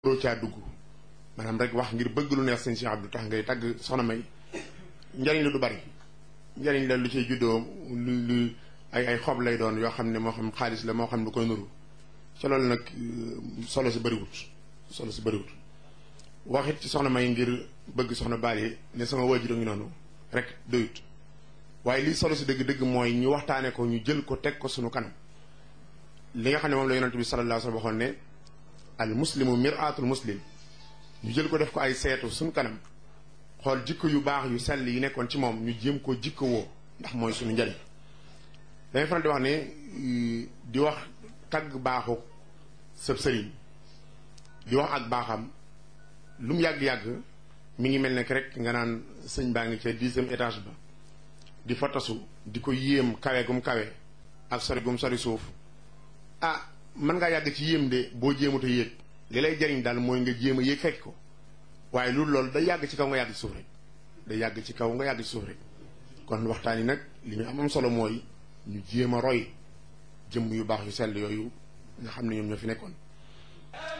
doo caa dugg maanaam rek wax ngir bëgg lu neex sëñ Cheikh Abdou tax ngay tagg soxna May njariñ la du bari njariñ la lu ciy juddoo lu ay xob lay doon yoo xam ne moo xam xaalis la moo xam lu koy nuru ca loolu nag solo si bëriwut waxit ci soxna May ngir bëgg soxna Bally ne sama waajur a ngi noonu rek doyut waaye lii solo si dëgg-dëgg mooy ñu waxtaane ko ñu jël ko teg ko sunu kanam li nga xam ne moom la yonent bi sallallahu alayhi wa sallam waxoon ne al muslimu mir'atul muslim ñu jël ko def ko ay seetu suñu kanam xool jikko yu baax yu sell yi nekkoon ci moom ñu jéem koo jikko woo ndax mooy suñu njariñ dañuy faral di wax ne di wax tagg baaxu sëb sëriñ di wax ak baaxam lu mu yàgg-yàgg mi ngi mel ne rek nga naan sëñ baa ngi ca 10e étage ba di fa tasu di ko yéem kawe gum kawe ak sori gum sori suuf mën ngaa yàgg ci yéem de boo jéemut a yéeg li lay jariñ daal mooy nga jéem a yéeg fekk ko waaye loolu day yàgg ci kaw nga yàgg ci suuf rek day yàgg ci kaw nga yàgg ci suuf rek kon waxtaan yi nag li ñu am solo mooy ñu jéem a roy jëmm yu baax yu sell yooyu nga xam ne ñoom ñoo fi nekkoon